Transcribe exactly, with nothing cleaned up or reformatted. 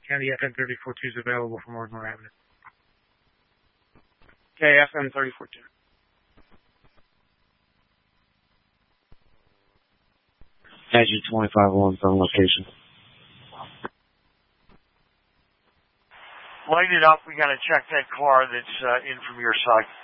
County F M three four two is available from Ardmore Avenue. Okay, F M three four two. Aggie twenty-five one from location. Light it up. We got to check that car that's uh, in from your side.